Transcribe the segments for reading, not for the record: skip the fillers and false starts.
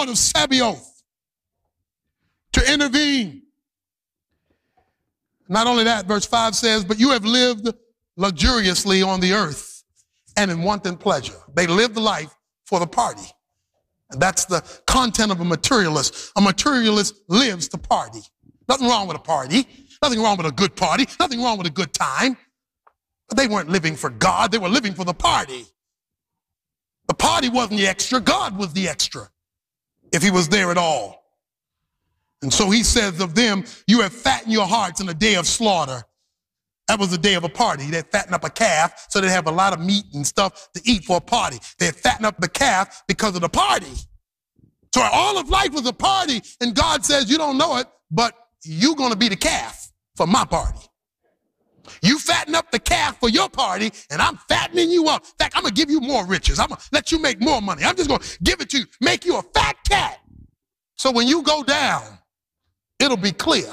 Lord of Sabaoth to intervene. Not only that, verse 5 says, but you have lived luxuriously on the earth and in wanton pleasure. They live the life for the party. And that's the content of a materialist. A materialist lives to party. Nothing wrong with a party. Nothing wrong with a good party. Nothing wrong with a good time. But they weren't living for God. They were living for the party. The party wasn't the extra. God was the extra, if he was there at all. And so he says of them, you have fattened your hearts in a day of slaughter. That was the day of a party. They'd fatten up a calf so they'd have a lot of meat and stuff to eat for a party. They'd fatten up the calf because of the party. So all of life was a party, and God says, you don't know it, but you're going to be the calf for my party. You fatten up the calf for your party, and I'm fattening you up. In fact, I'm going to give you more riches. I'm going to let you make more money. I'm just going to give it to you, make you a fat cat. So when you go down, it'll be clear.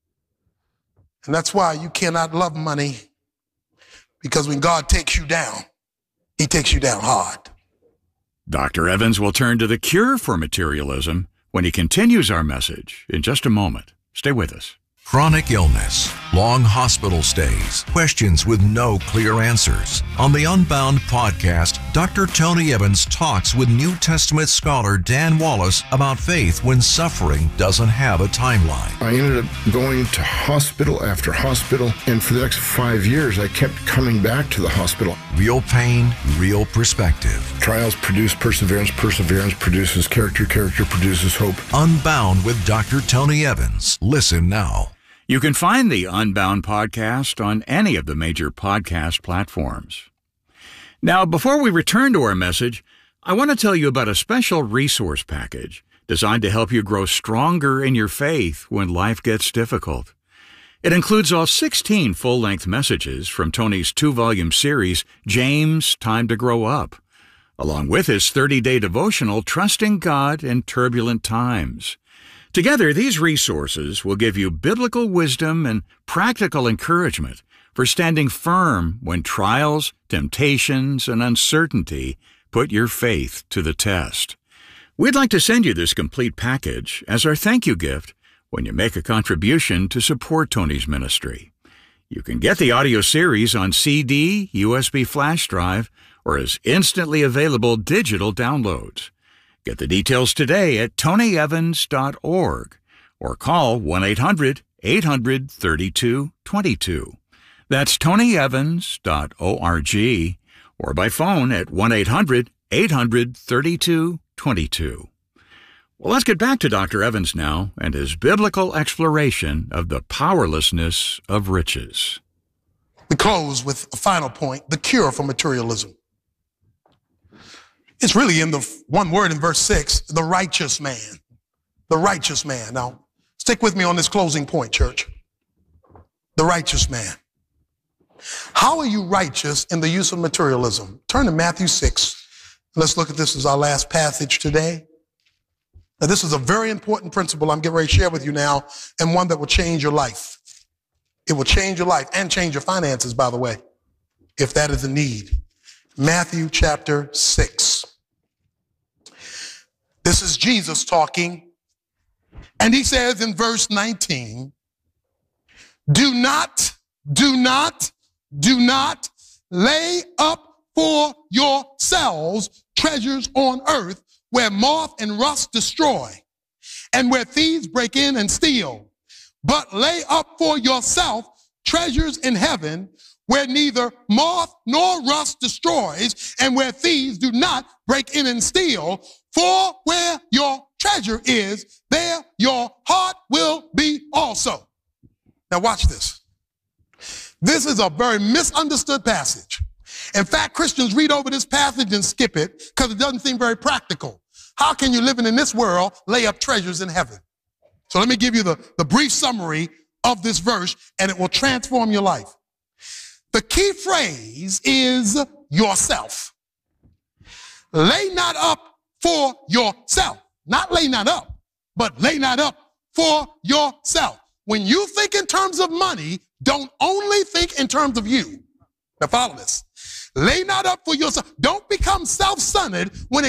And that's why you cannot love money, because when God takes you down, he takes you down hard. Dr. Evans will turn to the cure for materialism when he continues our message in just a moment. Stay with us. Chronic illness, long hospital stays, questions with no clear answers. On the Unbound podcast, Dr. Tony Evans talks with New Testament scholar Dan Wallace about faith when suffering doesn't have a timeline. I ended up going to hospital after hospital, and for the next 5 years, I kept coming back to the hospital. Real pain, real perspective. Trials produce perseverance, perseverance produces character, character produces hope. Unbound with Dr. Tony Evans. Listen now. You can find the Unbound podcast on any of the major podcast platforms. Now, before we return to our message, I want to tell you about a special resource package designed to help you grow stronger in your faith when life gets difficult. It includes all 16 full-length messages from Tony's 2-volume series, James, Time to Grow Up, along with his 30-day devotional, Trusting God in Turbulent Times. Together, these resources will give you biblical wisdom and practical encouragement for standing firm when trials, temptations, and uncertainty put your faith to the test. We'd like to send you this complete package as our thank you gift when you make a contribution to support Tony's ministry. You can get the audio series on CD, USB flash drive, or as instantly available digital downloads. Get the details today at tonyevans.org or call 1-800-800-3222. That's tonyevans.org or by phone at 1-800-800-3222. Well, let's get back to Dr. Evans now and his biblical exploration of the powerlessness of riches. We close with a final point, the cure for materialism. It's really in the one word in verse 6, the righteous man. The righteous man. Now, stick with me on this closing point, church. The righteous man. How are you righteous in the use of materialism? Turn to Matthew 6. Let's look at this as our last passage today. Now, this is a very important principle I'm getting ready to share with you now, and one that will change your life. It will change your life and change your finances, by the way, if that is a need. Matthew chapter 6. This is Jesus talking, and he says in verse 19, do not lay up for yourselves treasures on earth where moth and rust destroy and where thieves break in and steal, but lay up for yourself treasures in heaven where neither moth nor rust destroys and where thieves do not break in and steal. For where your treasure is, there your heart will be also. Now watch this. This is a very misunderstood passage. In fact, Christians read over this passage and skip it because it doesn't seem very practical. How can you, living in this world, lay up treasures in heaven? So let me give you the brief summary of this verse, and it will transform your life. The key phrase is yourself. Lay not up for yourself. Not lay not up, but lay not up for yourself. When you think in terms of money, don't only think in terms of you. Now follow this. Lay not up for yourself. Don't become self-centered when it